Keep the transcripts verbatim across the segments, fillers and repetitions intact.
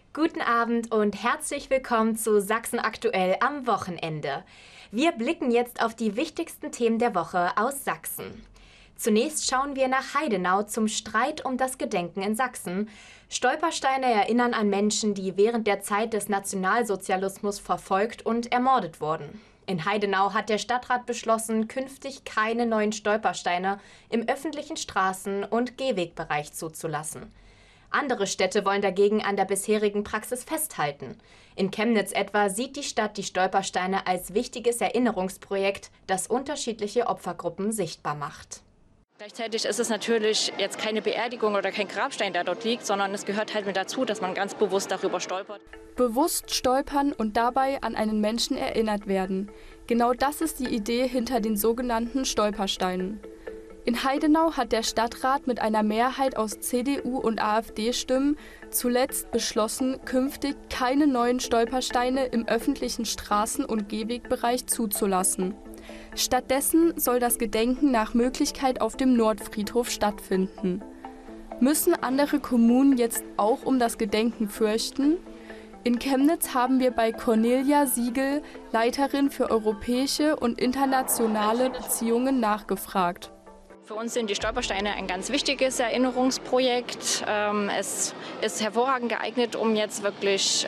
Guten Abend und herzlich willkommen zu Sachsen aktuell am Wochenende. Wir blicken jetzt auf die wichtigsten Themen der Woche aus Sachsen. Zunächst schauen wir nach Heidenau zum Streit um das Gedenken in Sachsen. Stolpersteine erinnern an Menschen, die während der Zeit des Nationalsozialismus verfolgt und ermordet wurden. In Heidenau hat der Stadtrat beschlossen, künftig keine neuen Stolpersteine im öffentlichen Straßen- und Gehwegbereich zuzulassen. Andere Städte wollen dagegen an der bisherigen Praxis festhalten. In Chemnitz etwa sieht die Stadt die Stolpersteine als wichtiges Erinnerungsprojekt, das unterschiedliche Opfergruppen sichtbar macht. Gleichzeitig ist es natürlich jetzt keine Beerdigung oder kein Grabstein, der dort liegt, sondern es gehört halt mit dazu, dass man ganz bewusst darüber stolpert. Bewusst stolpern und dabei an einen Menschen erinnert werden. Genau das ist die Idee hinter den sogenannten Stolpersteinen. In Heidenau hat der Stadtrat mit einer Mehrheit aus C D U und AfD-Stimmen zuletzt beschlossen, künftig keine neuen Stolpersteine im öffentlichen Straßen- und Gehwegbereich zuzulassen. Stattdessen soll das Gedenken nach Möglichkeit auf dem Nordfriedhof stattfinden. Müssen andere Kommunen jetzt auch um das Gedenken fürchten? In Chemnitz haben wir bei Cornelia Siegel, Leiterin für europäische und internationale Beziehungen, nachgefragt. Für uns sind die Stolpersteine ein ganz wichtiges Erinnerungsprojekt. Es ist hervorragend geeignet, um jetzt wirklich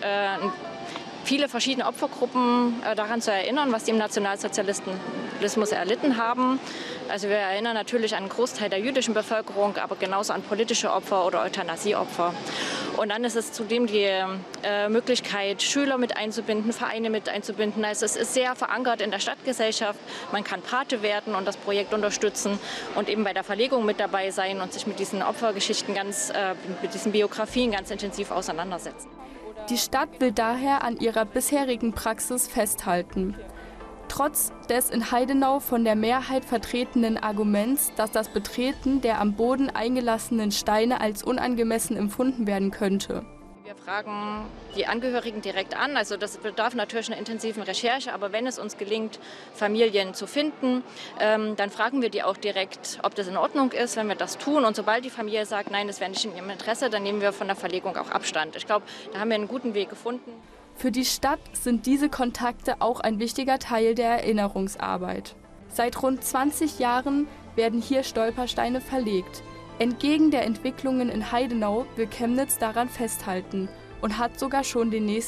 viele verschiedene Opfergruppen daran zu erinnern, was die im Nationalsozialismus erlitten haben. Also wir erinnern natürlich an einen Großteil der jüdischen Bevölkerung, aber genauso an politische Opfer oder Euthanasieopfer. Und dann ist es zudem die äh, Möglichkeit, Schüler mit einzubinden, Vereine mit einzubinden. Also es ist sehr verankert in der Stadtgesellschaft. Man kann Pate werden und das Projekt unterstützen und eben bei der Verlegung mit dabei sein und sich mit diesen Opfergeschichten, ganz, äh, mit diesen Biografien ganz intensiv auseinandersetzen. Die Stadt will daher an ihrer bisherigen Praxis festhalten. Trotz des in Heidenau von der Mehrheit vertretenen Arguments, dass das Betreten der am Boden eingelassenen Steine als unangemessen empfunden werden könnte. Wir fragen die Angehörigen direkt an, also das bedarf natürlich einer intensiven Recherche, aber wenn es uns gelingt, Familien zu finden, ähm, dann fragen wir die auch direkt, ob das in Ordnung ist, wenn wir das tun. Und sobald die Familie sagt, nein, das wäre nicht in ihrem Interesse, dann nehmen wir von der Verlegung auch Abstand. Ich glaube, da haben wir einen guten Weg gefunden. Für die Stadt sind diese Kontakte auch ein wichtiger Teil der Erinnerungsarbeit. Seit rund zwanzig Jahren werden hier Stolpersteine verlegt. Entgegen der Entwicklungen in Heidenau will Chemnitz daran festhalten und hat sogar schon den nächsten